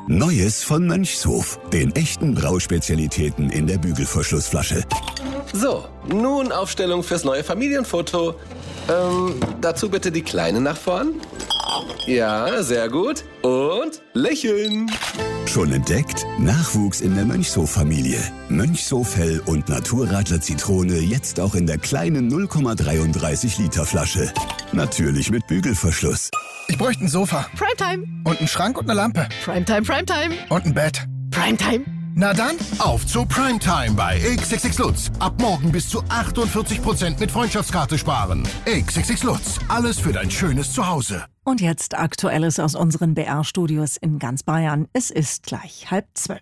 Neues von Mönchshof, den echten Brauspezialitäten in der Bügelverschlussflasche. So, nun Aufstellung fürs neue Familienfoto. Dazu bitte die Kleine nach vorn. Ja, sehr gut. Und lächeln. Schon entdeckt? Nachwuchs in der Mönchshof-Familie. Mönchshof Hell und Naturradler Zitrone jetzt auch in der kleinen 0,33 Liter Flasche. Natürlich mit Bügelverschluss. Ich bräuchte ein Sofa. Primetime. Und einen Schrank und eine Lampe. Primetime, Primetime. Und ein Bett. Primetime. Na dann, auf zu Primetime bei XXX Lutz. Ab morgen bis zu 48% mit Freundschaftskarte sparen. XXX Lutz, alles für dein schönes Zuhause. Und jetzt Aktuelles aus unseren BR-Studios in ganz Bayern. Es ist gleich 11:30.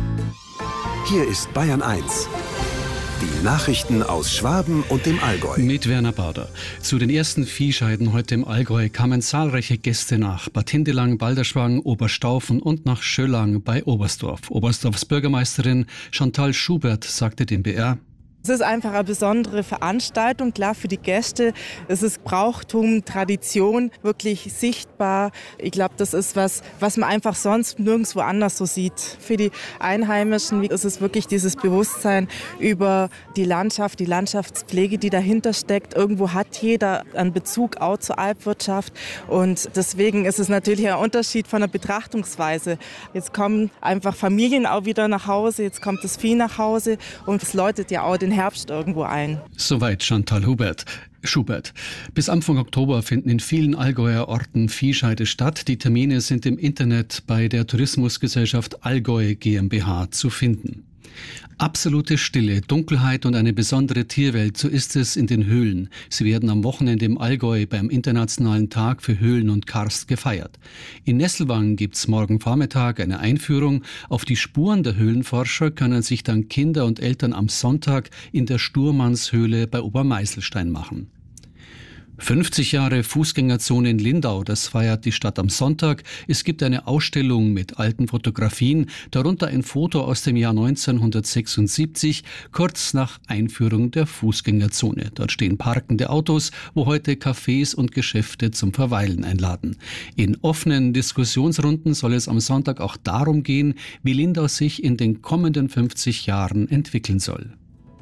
Hier ist Bayern 1. Die Nachrichten aus Schwaben und dem Allgäu. Mit Werner Bauder. Zu den ersten Viehscheiden heute im Allgäu kamen zahlreiche Gäste nach Bad Hindelang, Balderschwang, Oberstaufen und nach Schöllang bei Oberstdorf. Oberstdorfs Bürgermeisterin Chantal Schubert sagte dem BR: Es ist einfach eine besondere Veranstaltung, klar für die Gäste. Es ist Brauchtum, Tradition, wirklich sichtbar. Ich glaube, das ist was man einfach sonst nirgendwo anders so sieht. Für die Einheimischen ist es wirklich dieses Bewusstsein über die Landschaft, die Landschaftspflege, die dahinter steckt. Irgendwo hat jeder einen Bezug auch zur Alpwirtschaft und deswegen ist es natürlich ein Unterschied von der Betrachtungsweise. Jetzt kommen einfach Familien auch wieder nach Hause, jetzt kommt das Vieh nach Hause und es läutet ja auch den Herbst irgendwo ein. Soweit Chantal Schubert. Bis Anfang Oktober finden in vielen Allgäuer Orten Viehscheide statt. Die Termine sind im Internet bei der Tourismusgesellschaft Allgäu GmbH zu finden. Absolute Stille, Dunkelheit und eine besondere Tierwelt, so ist es in den Höhlen. Sie werden am Wochenende im Allgäu beim Internationalen Tag für Höhlen und Karst gefeiert. In Nesselwang gibt's morgen Vormittag eine Einführung. Auf die Spuren der Höhlenforscher können sich dann Kinder und Eltern am Sonntag in der Sturmannshöhle bei Obermeißelstein machen. 50 Jahre Fußgängerzone in Lindau, das feiert die Stadt am Sonntag. Es gibt eine Ausstellung mit alten Fotografien, darunter ein Foto aus dem Jahr 1976, kurz nach Einführung der Fußgängerzone. Dort stehen parkende Autos, wo heute Cafés und Geschäfte zum Verweilen einladen. In offenen Diskussionsrunden soll es am Sonntag auch darum gehen, wie Lindau sich in den kommenden 50 Jahren entwickeln soll.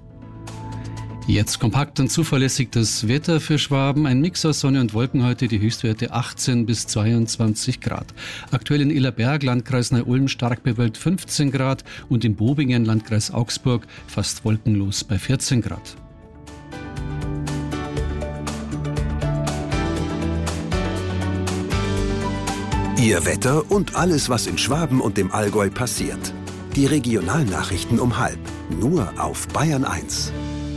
Jetzt kompakt und zuverlässig das Wetter für Schwaben. Ein Mix aus Sonne und Wolken heute, die Höchstwerte 18 bis 22 Grad. Aktuell in Illerberg, Landkreis Neu-Ulm, stark bewölkt 15 Grad und in Bobingen, Landkreis Augsburg, fast wolkenlos bei 14 Grad. Ihr Wetter und alles, was in Schwaben und dem Allgäu passiert. Die Regionalnachrichten um 12:30. Nur auf Bayern 1.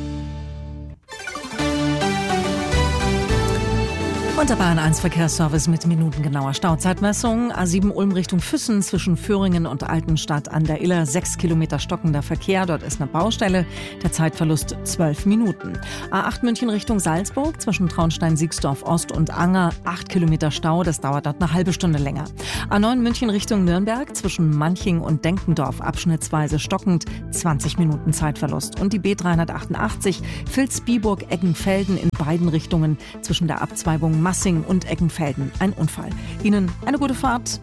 Und der Bayern 1 Verkehrsservice mit minutengenauer Stauzeitmessung. A7 Ulm Richtung Füssen zwischen Föhringen und Altenstadt an der Iller. 6 Kilometer stockender Verkehr. Dort ist eine Baustelle. Der Zeitverlust 12 Minuten. A8 München Richtung Salzburg zwischen Traunstein, Siegsdorf Ost und Anger. 8 Kilometer Stau. Das dauert dort eine halbe Stunde länger. A9 München Richtung Nürnberg zwischen Manching und Denkendorf abschnittsweise stockend. 20 Minuten Zeitverlust. Und die B388 Vilsbiburg-Eggenfelden in beiden Richtungen zwischen der Abzweigung Massing und Eckenfelden. Ein Unfall. Ihnen eine gute Fahrt.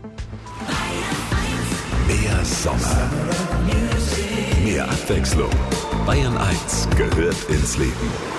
Mehr Sommer. Mehr Abwechslung. Bayern 1 gehört ins Leben.